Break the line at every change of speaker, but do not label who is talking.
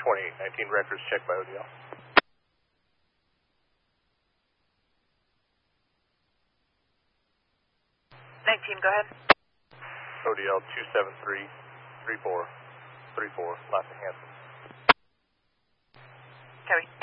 2819 records checked by ODL.
19, go ahead.
ODL 273-3434, Lansing Hanson.
Copy.